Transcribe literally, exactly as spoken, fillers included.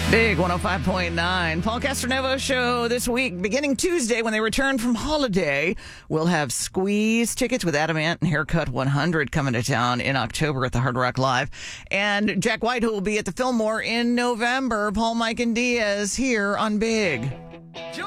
Big one oh five point nine. Paul Castronovo Show this week, beginning Tuesday when they return from holiday. We'll have Squeeze tickets with Adamant and Haircut one hundred coming to town in October at the Hard Rock Live. And Jack White, who will be at the Fillmore in November. Paul, Mike, and Diaz here on Big.